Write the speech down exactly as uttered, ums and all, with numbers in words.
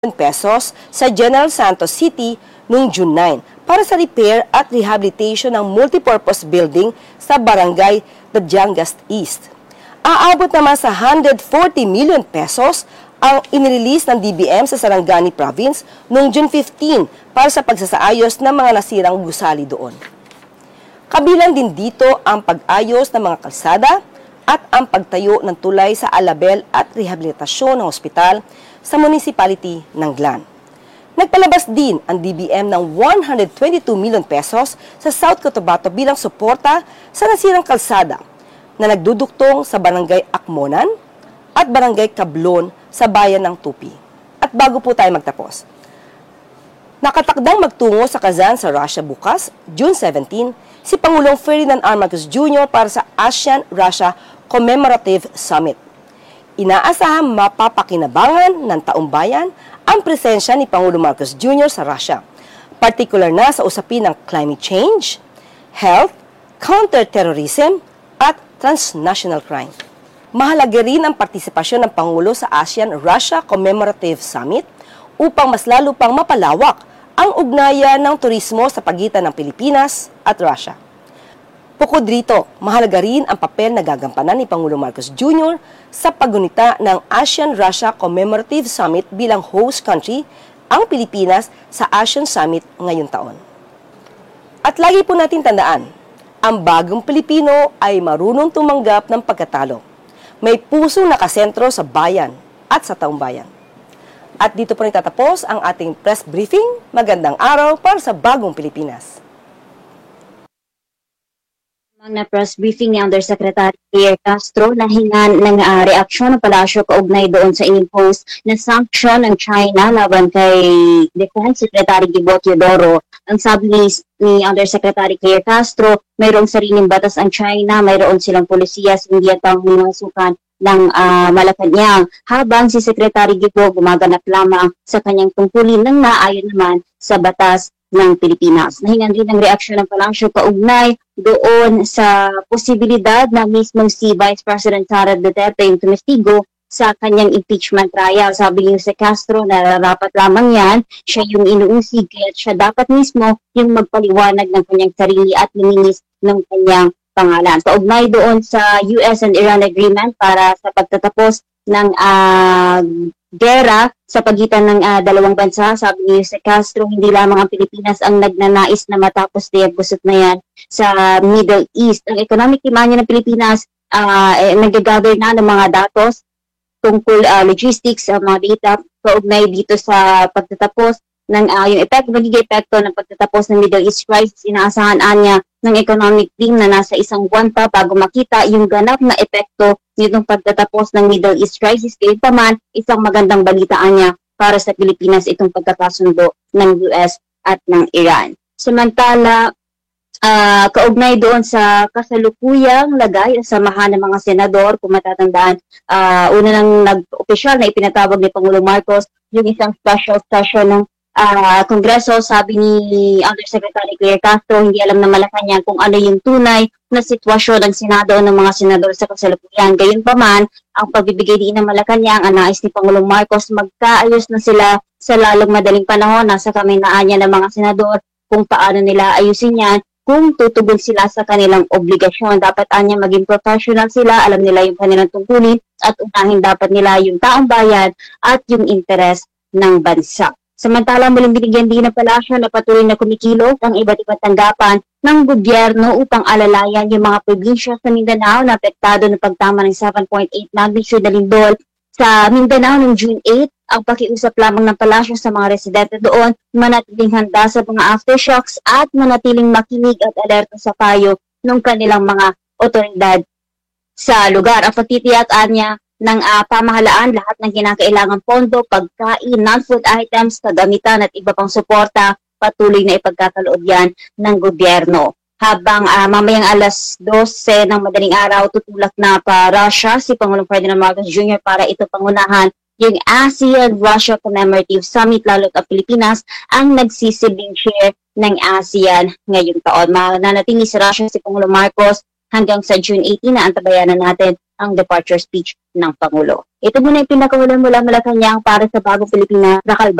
pesos sa General Santos City noong June nine para sa repair at rehabilitation ng multipurpose building sa Barangay Dadyangas East. Aabot naman sa one hundred forty million pesos ang inirelease ng D B M sa Sarangani Province noong June fifteen para sa pagsasaayos ng mga nasirang gusali doon. Kabilang din dito ang pag-ayos ng mga kalsada at ang pagtayo ng tulay sa alabel at rehabilitasyon ng ospital sa municipality ng Glan. Nagpalabas din ang D B M ng one hundred twenty-two million pesos sa South Cotabato bilang suporta sa nasirang kalsada na nagduduktong sa Barangay Akmonan at Barangay Kablon sa bayan ng Tupi. At bago po tayo magtapos, nakatakdang magtungo sa Kazan sa Russia bukas, June seventeen, si Pangulong Ferdinand R. Marcos Junior para sa ASEAN-Russia Commemorative Summit. Inaasahang mapapakinabangan ng taong bayan ang presensya ni Pangulong Marcos Junior sa Russia, partikular na sa usapin ng climate change, health, counter-terrorism, at transnational crime. Mahalaga rin ang partisipasyon ng Pangulo sa ASEAN-Russia Commemorative Summit upang mas lalo pang mapalawak ang ugnayan ng turismo sa pagitan ng Pilipinas at Russia. Bukod rito, mahalaga rin ang papel na gagampanan ni Pangulong Marcos Junior sa paggunita ng ASEAN-Russia Commemorative Summit bilang host country ang Pilipinas sa ASEAN Summit ngayong taon. At lagi po natin tandaan, ang bagong Pilipino ay marunong tumanggap ng pagkatalo. May pusong nakasentro sa bayan at sa taong bayan. At dito po nagtatapos ang ating press briefing. Magandang araw para sa bagong Pilipinas. Na press briefing ni Undersecretary Claire Castro na hingan ng uh, reaksyon ng palasyo kaugnay doon sa inimpose na sanction ng China laban kay Defense Secretary Gibo Teodoro. Ang sabi ni, ni Undersecretary Claire Castro, mayroong sariling batas ang China, mayroon silang polisiya, hindi at pang minasukan ng uh, Malacanang, habang si Secretary Gibo gumaganap lamang sa kanyang tungkulin ng naayon naman sa batas ng Pilipinas. Nahingan rin ng reaksyon ng palasyo kaugnay doon sa posibilidad na mismo si Vice President Sara Duterte yung tumestigo sa kanyang impeachment trial. Sabi ni Jose Castro na dapat lamang yan, siya yung inuusig at siya dapat mismo yung magpaliwanag ng kanyang sarili at luminis ng kanyang pangalan. Kaugnay doon sa U S and Iran agreement para sa pagtatapos ng uh, gera sa pagitan ng uh, dalawang bansa, sabi ni Jose Castro, hindi lamang ang Pilipinas ang nagnanais na matapos na gusot na yan sa Middle East. Ang economic demand ng Pilipinas, uh, eh, nag-gather na ng mga datos tungkol uh, logistics, uh, mga data kaugnay dito sa pagtatapos ng uh, yung epekto, magiging epekto ng pagtatapos ng Middle East crisis. Inaasahan niya ng economic team na nasa isang buwan pa bago makita yung ganap na epekto nitong pagtatapos ng Middle East crisis. Kaya paman, isang magandang balitaan niya para sa Pilipinas itong pagkakasundo ng U S at ng Iran. Samantala, uh, kaugnay doon sa kasalukuyang lagay ang samahan ng mga senador, kung matatandaan, uh, una nang nag-opisyal na ipinatawag ni Pangulong Marcos yung isang special session ng Uh, Kongreso. Sabi ni Undersecretary Claire Castro, hindi alam na Malacanang kung ano yung tunay na sitwasyon ng Senado o ng mga senador sa kasalukuyan. Gayunpaman, ang pagbibigay din ng Malacanang, ang nais ni Pangulong Marcos, magkaayos na sila sa lalong madaling panahon. Nasa kaminaan niya ng mga senador kung paano nila ayusin yan, kung tutugon sila sa kanilang obligasyon. Dapat anya maging professional sila, alam nila yung kanilang tungkulin, at unahin dapat nila yung taong bayan at yung interes ng bansa. Samantala, muling binigyan din ng palasyo na patuloy na kumikilot ang iba't ibang tanggapan ng gobyerno upang alalayan yung mga probinsya sa Mindanao na apektado ng pagtama ng seven point eight magnitude na lindol sa Mindanao noong June eight. Ang pakiusap lamang ng palasyo sa mga residente doon, manatiling handa sa mga aftershocks at manatiling makinig at alerto sa payo ng kanilang mga otoridad sa lugar. Ang pagtitiyakan niya ng uh, pamahalaan, lahat ng kinakailangang pondo, pagkain, non-food items, kagamitan at iba pang suporta, patuloy na ipagkakaloob yan ng gobyerno. Habang uh, mamayang alas dose ng madaling araw, tutulak na pa Russia si Pangulong Ferdinand Marcos Junior para ito pangunahan yung ASEAN-Russia Commemorative Summit, lalo't ang Pilipinas ang nagsisilbing chair ng ASEAN ngayong taon. Mananatili sa Russia si Pangulong Marcos hanggang sa June eighteen na antabayanan natin ang departure speech ng Pangulo. Ito muna yung pinakahulan mula Malacanang para sa Bagong Pilipinas. Rakal